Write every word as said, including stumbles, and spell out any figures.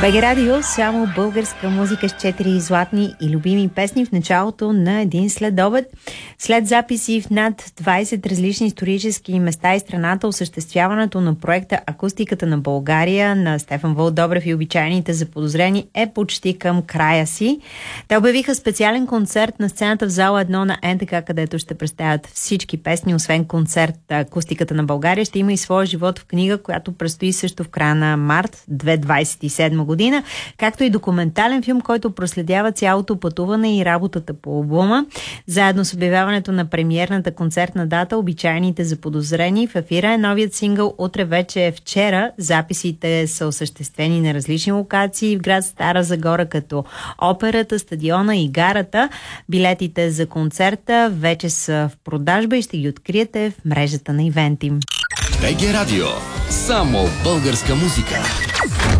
БГ Радио, само българска музика с четири златни и любими песни в началото на един следобед. След записи в над двайсет различни исторически места и страната, осъществяването на проекта Акустиката на България на Стефан Вълдобрев и обичайните заподозрени е почти към края си. Те обявиха специален концерт на сцената в зала едно на ен те ка, където ще представят всички песни. Освен концерт Акустиката на България, ще има и своя живот в книга, която предстои също в края на март две хиляди двайсет и седма година, както и документален филм, който проследява цялото пътуване и работата по албума. Заедно с обявяването на премиерната концертна дата, обичайните заподозрени, в ефира е новият сингъл "Утре вече е вчера". Записите са осъществени на различни локации в град Стара Загора, като операта, стадиона и гарата. Билетите за концерта вече са в продажба и ще ги откриете в мрежата на Ивентим. БГ Радио. Само българска музика.